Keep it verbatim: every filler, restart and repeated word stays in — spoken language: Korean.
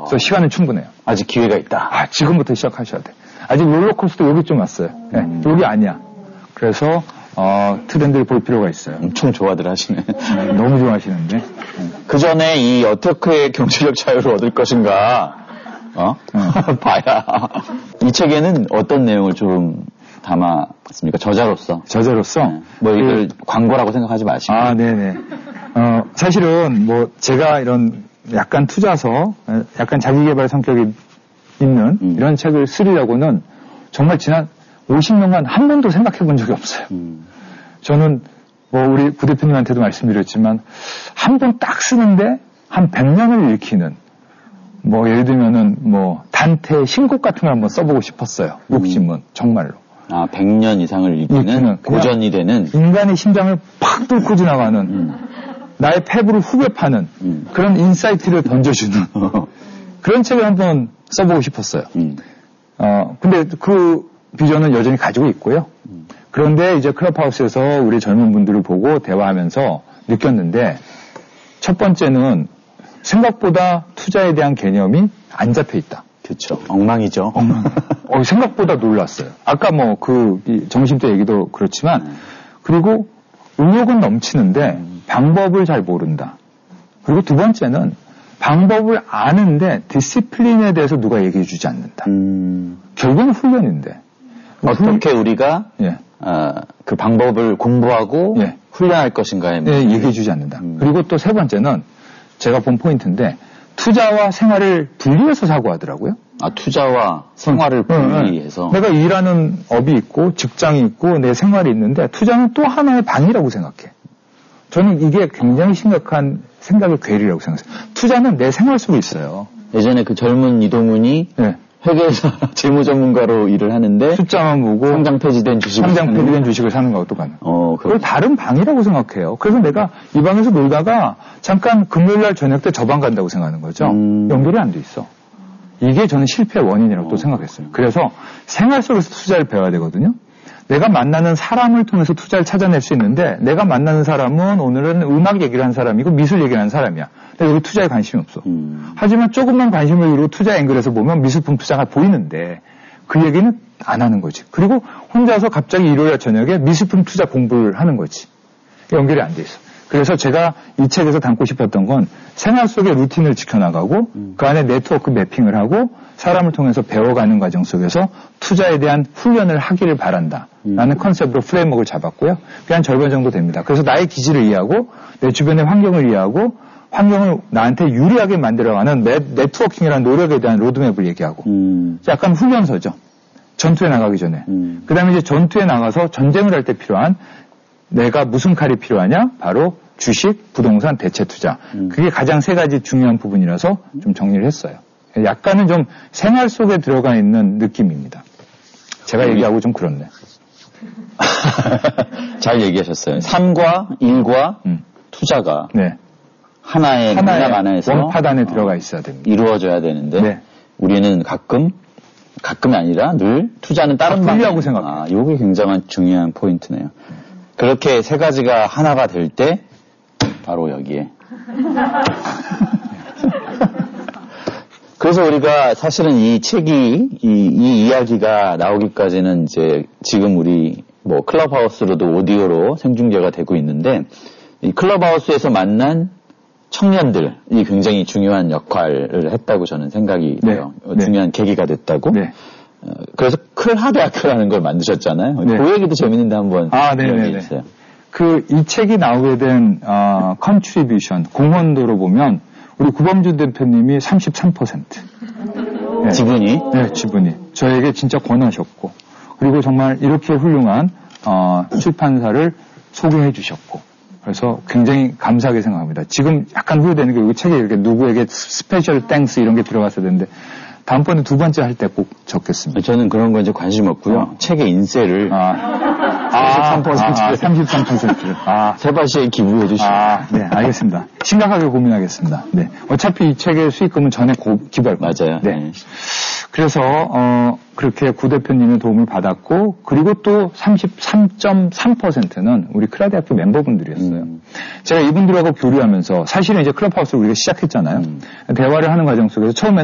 그래서 시간은 충분해요. 아직 기회가 있다. 아, 지금부터 시작하셔야 돼. 아직 롤러코스터 여기 좀 왔어요. 네, 음. 여기 아니야. 그래서 어, 트렌드를 볼 필요가 있어요. 엄청 좋아들 하시네. 네, 너무 좋아하시는데. 그 전에 이 어떻게 경제적 자유를 얻을 것인가, 어? 네. 봐야. 이 책에는 어떤 내용을 좀 담았습니까? 저자로서. 저자로서? 네. 뭐 이걸 그, 광고라고 생각하지 마시고. 아, 네네. 어, 사실은 뭐 제가 이런 약간 투자서, 약간 자기개발 성격이 있는 음. 이런 책을 쓰려고는 정말 지난 오십 년간 한 번도 생각해 본 적이 없어요. 음. 저는 뭐 우리 구 대표님한테도 말씀드렸지만 한 번 딱 쓰는데 한 백 년을 읽히는 뭐 예를 들면은 뭐 단테의 신곡 같은 걸 한번 써보고 싶었어요. 욕심은 음. 정말로. 아, 백 년 이상을 읽히는 고전이 되는 인간의 심장을 팍 뚫고 지나가는 음. 나의 패부를 후벼 파는 음. 그런 인사이트를 던져주는 그런 책을 한번 써보고 싶었어요. 음. 어, 근데 그 비전은 여전히 가지고 있고요. 음. 그런데 이제 클럽하우스에서 우리 젊은 분들을 보고 대화하면서 느꼈는데 첫 번째는 생각보다 투자에 대한 개념이 안 잡혀 있다. 그렇죠. 엉망이죠. 엉망. 어, 생각보다 놀랐어요. 아까 뭐 그 점심때 얘기도 그렇지만 음. 그리고 의욕은 넘치는데 음. 방법을 잘 모른다. 그리고 두 번째는 방법을 아는데 디시플린에 대해서 누가 얘기해 주지 않는다. 음. 결국은 훈련인데. 어떻게 훈... 우리가 예. 어, 그 방법을 공부하고 예. 훈련할 것인가에 예, 얘기해 주지 않는다. 음. 그리고 또 세 번째는 제가 본 포인트인데 투자와 생활을 분리해서 사고하더라고요. 아, 투자와 생활을 분리해서. 응, 응. 내가 일하는 업이 있고 직장이 있고 내 생활이 있는데 투자는 또 하나의 방이라고 생각해. 저는 이게 굉장히 심각한 생각의 괴리라고 생각해요. 투자는 내 생활 속에 있어요. 예전에 그 젊은 이동훈이 네. 회계사 재무 전문가로 일을 하는데 숫자만 보고 상장 폐지된 주식을 상장 폐지된 주식을 사는 것과 똑같아요. 어, 그걸 다른 방이라고 생각해요. 그래서 내가 이 방에서 놀다가 잠깐 금요일 날 저녁 때 저 방 간다고 생각하는 거죠. 음. 연결이 안 돼 있어. 이게 저는 실패의 원인이라고 어. 또 생각했어요. 그래서 생활 속에서 투자를 배워야 되거든요. 내가 만나는 사람을 통해서 투자를 찾아낼 수 있는데 내가 만나는 사람은 오늘은 음악 얘기를 하는 사람이고 미술 얘기를 하는 사람이야. 근데 여기 투자에 관심이 없어. 음. 하지만 조금만 관심을 이루고 투자 앵글에서 보면 미술품 투자가 보이는데 그 얘기는 안 하는 거지. 그리고 혼자서 갑자기 일요일 저녁에 미술품 투자 공부를 하는 거지. 연결이 안 돼 있어. 그래서 제가 이 책에서 담고 싶었던 건 생활 속의 루틴을 지켜나가고 음. 그 안에 네트워크 매핑을 하고 사람을 통해서 배워가는 과정 속에서 투자에 대한 훈련을 하기를 바란다. 라는 음. 컨셉으로 프레임워크를 잡았고요. 그게 한 절반 정도 됩니다. 그래서 나의 기질을 이해하고 내 주변의 환경을 이해하고 환경을 나한테 유리하게 만들어가는 네, 네트워킹이라는 노력에 대한 로드맵을 얘기하고 음. 약간 훈련서죠. 전투에 나가기 전에. 음. 그 다음에 이제 전투에 나가서 전쟁을 할 때 필요한 내가 무슨 칼이 필요하냐? 바로 주식, 부동산, 대체 투자. 음. 그게 가장 세 가지 중요한 부분이라서 좀 정리를 했어요. 약간은 좀 생활 속에 들어가 있는 느낌입니다. 제가 얘기하고 좀 그렇네. 잘 얘기하셨어요. 삶과 일과 음. 투자가 네. 하나의 문학 안에서 원팟 안에 어, 들어가 있어야 됩니다. 이루어져야 되는데 네. 우리는 가끔 가끔이 아니라 늘 투자는 다른 방향이라고 생각해요. 아, 이게 굉장한 중요한 포인트네요. 그렇게 세 가지가 하나가 될 때 바로 여기에. 그래서 우리가 사실은 이 책이 이, 이 이야기가 나오기까지는 이제 지금 우리 뭐 클럽하우스로도 오디오로 생중계가 되고 있는데 이 클럽하우스에서 만난 청년들이 굉장히 중요한 역할을 했다고 저는 생각이 네. 돼요. 네. 중요한 계기가 됐다고. 네. 어, 그래서 클하대학교라는 걸 만드셨잖아요. 네. 그 얘기도 재밌는데 한번 아, 네네네. 그 이 책이 나오게 된 어, 컨트리뷰션 공헌도로 보면 우리 구범준 대표님이 삼십삼 퍼센트. 네. 지분이? 네, 지분이. 저에게 진짜 권하셨고 그리고 정말 이렇게 훌륭한 어, 출판사를 소개해 주셨고 그래서 굉장히 감사하게 생각합니다. 지금 약간 후회되는 게 이 책에 이렇게 누구에게 스페셜 땡스 이런 게 들어갔어야 되는데 다음번에 두 번째 할 때 꼭 적겠습니다. 저는 그런 건 이제 관심 없고요. 어. 책의 인쇄를 아, 삼십삼 퍼센트 아, 아, 삼십삼 퍼센트를 아, 세바시에 기부해 주시면 아, 네, 알겠습니다. 심각하게 고민하겠습니다. 네, 어차피 이 책의 수익금은 전에 고, 기부할 겁니다. 맞아요. 네. 네. 그래서 어, 그렇게 구 대표님의 도움을 받았고 그리고 또 삼십삼 점 삼 퍼센트는 우리 클라대학교 멤버분들이었어요. 음. 제가 이분들하고 교류하면서 사실은 이제 클럽하우스를 우리가 시작했잖아요. 음. 대화를 하는 과정 속에서 처음에는